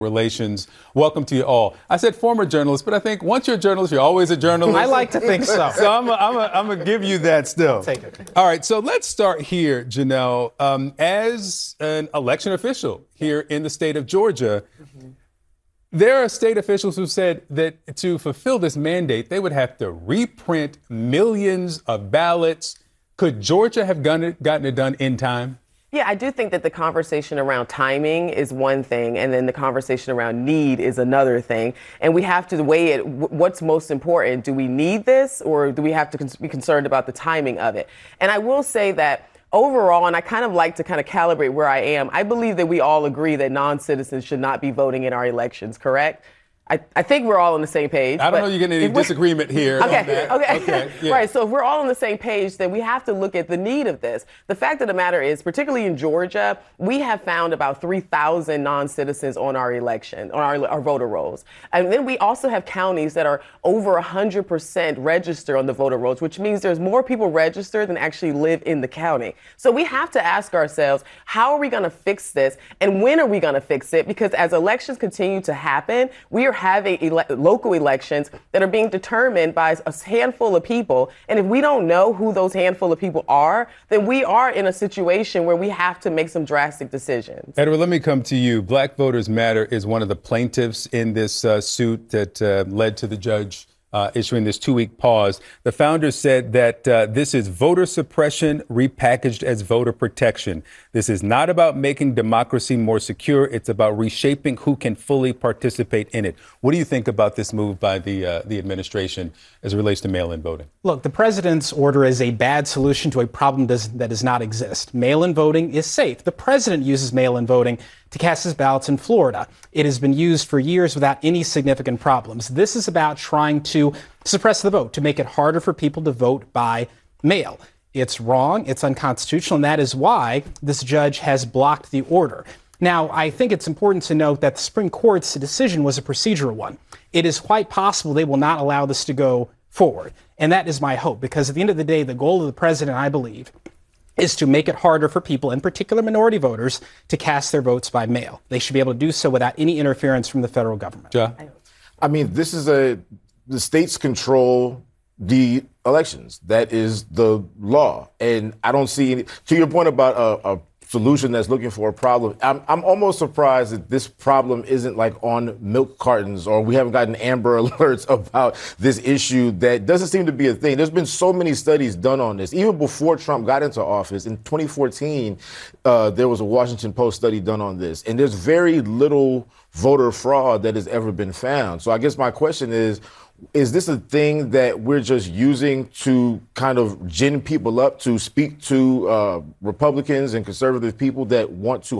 Relations. Welcome to you all. I said former journalist, but I think once you're a journalist, you're always a journalist. I like to think so. So I'm going to give you that still. I'll take it. All right, so let's start here, Janelle. As an election official here in the state of Georgia, there are state officials who said that to fulfill this mandate, they would have to reprint millions of ballots. Could Georgia have gotten it done in time? Yeah, I do think that the conversation around timing is one thing, and then the conversation around need is another thing. And we have to weigh it. What's most important? Do we need this, or do we have to be concerned about the timing of it? And I will say that overall, and I kind of like to kind of calibrate where I am, I believe that we all agree that non-citizens should not be voting in our elections, correct? I think we're all on the same page. I don't know you're getting any disagreement here. Okay. Yeah. Right. So if we're all on the same page, then we have to look at the need of this. The fact of the matter is, particularly in Georgia, we have found about 3,000 non-citizens on our election, on our voter rolls. And then we also have counties that are over 100% registered on the voter rolls, which means there's more people registered than actually live in the county. So we have to ask ourselves, how are we going to fix this? And when are we going to fix it? Because as elections continue to happen, we are having local elections that are being determined by a handful of people. And if we don't know who those handful of people are, then we are in a situation where we have to make some drastic decisions. Edward, let me come to you. Black Voters Matter is one of the plaintiffs in this suit that led to the judge issuing this 2-week pause. The founders said that this is voter suppression repackaged as voter protection. This is not about making democracy more secure. It's about reshaping who can fully participate in it. What do you think about this move by the administration as it relates to mail-in voting? Look, the president's order is a bad solution to a problem that does not exist. Mail-in voting is safe. The president uses mail-in voting to cast his ballots in Florida. It has been used for years without any significant problems. This is about trying to suppress the vote, to make it harder for people to vote by mail. It's wrong, it's unconstitutional, and that is why this judge has blocked the order. Now, I think it's important to note that the Supreme Court's decision was a procedural one. It is quite possible they will not allow this to go forward. And that is my hope, because at the end of the day, the goal of the president, I believe, is to make it harder for people, in particular minority voters, to cast their votes by mail. They should be able to do so without any interference from the federal government. Ja? I mean, this is the states control the elections. That is the law. And I don't see any, to your point about a solution that's looking for a problem, I'm almost surprised that this problem isn't like on milk cartons, or we haven't gotten Amber Alerts about this issue that doesn't seem to be a thing. There's been so many studies done on this. Even before Trump got into office in 2014, there was a Washington Post study done on this. And there's very little voter fraud that has ever been found. So I guess my question is this a thing that we're just using to kind of gin people up to speak to Republicans and conservative people that want to